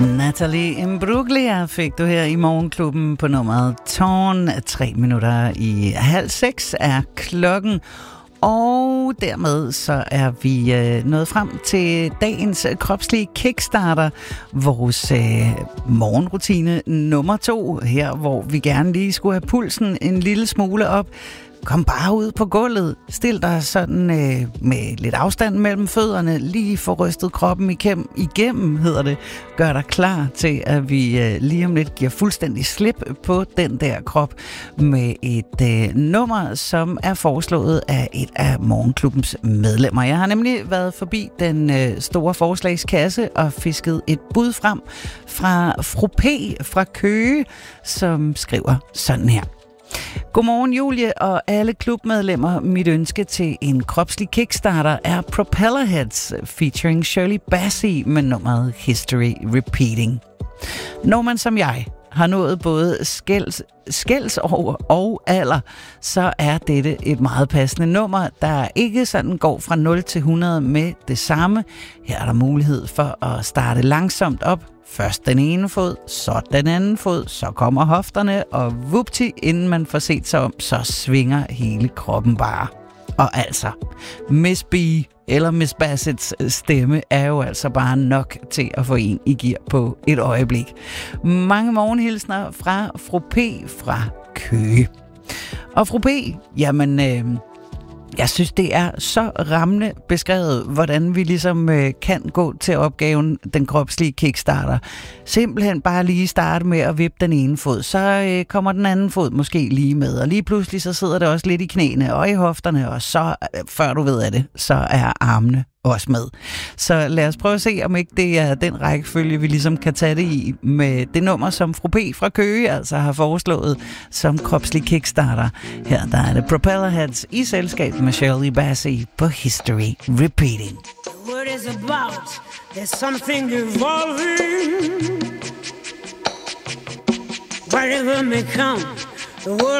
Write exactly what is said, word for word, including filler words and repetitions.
Natalie Imbruglia fik du her i Morgenklubben på nummeret Tårn. Tre minutter i halv seks er klokken. Og dermed så er vi øh, nået frem til dagens kropslige kickstarter, vores øh, morgenrutine nummer to, her hvor vi gerne lige skulle have pulsen en lille smule op. Kom bare ud på gulvet, stil dig sådan øh, med lidt afstand mellem fødderne, lige få rystet kroppen igennem, igennem hedder det. Gør dig klar til, at vi øh, lige om lidt giver fuldstændig slip på den der krop med et øh, nummer, som er foreslået af et af Morgenklubbens medlemmer. Jeg har nemlig været forbi den øh, store forslagskasse og fisket et bud frem fra Fru P fra Køge, som skriver sådan her. Godmorgen Julie og alle klubmedlemmer. Mit ønske til en kropslig kickstarter er Propellerheads featuring Shirley Bassey med nummeret History Repeating. Når man som jeg har nået både skælds, skældsår og alder, så er dette et meget passende nummer, der ikke sådan går fra nul til hundrede med det samme. Her er der mulighed for at starte langsomt op. Først den ene fod, så den anden fod, så kommer hofterne, og vupti, inden man får set sig om, så svinger hele kroppen bare. Og altså, Miss B eller Miss Bassets stemme er jo altså bare nok til at få en i gear på et øjeblik. Mange morgenhilsner fra Fru P fra Køge. Og Fru P, jamen... Øh, Jeg synes, det er så rammende beskrevet, hvordan vi ligesom øh, kan gå til opgaven, den kropslige kickstarter. Simpelthen bare lige starte med at vippe den ene fod, så øh, kommer den anden fod måske lige med. Og lige pludselig så sidder det også lidt i knæene og i hofterne, og så, øh, før du ved af det, så er armene også med. Så lad os prøve at se, om ikke det er den rækkefølge, vi ligesom kan tage det i med det nummer, som Fru P fra Køge altså har foreslået som kropslig kickstarter. Her der er det Propellerheads i selskab med Shirley Bassey på History Repeating. The word is about, there's something evolving. Whatever may come, the world